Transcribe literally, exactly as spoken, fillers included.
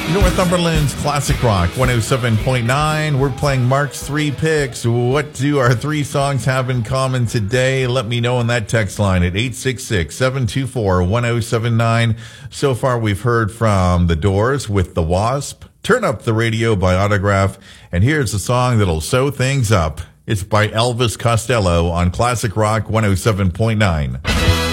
Northumberland's Classic Rock one oh seven point nine. We're playing Mark's three picks. What do our three songs have in common today? Let me know on that text line at eight six six, seven two four, one oh seven nine. So far, we've heard from The Doors with The Wasp, Turn Up the Radio by Autograph, and here's a song that'll sew things up. It's by Elvis Costello on Classic Rock one oh seven point nine.